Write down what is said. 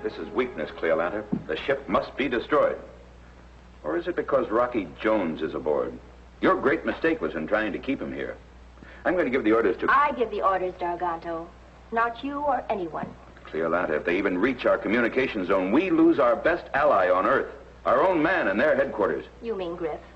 This is weakness, Cleolanta. The ship must be destroyed. Or is it because Rocky Jones is aboard? Your great mistake was in trying to keep him here. I'm going to give the orders to... I give the orders, Darganto. Not you or anyone. Cleolanta, if they even reach our communication zone, we lose our best ally on Earth. Our own man in their headquarters. You mean Griff?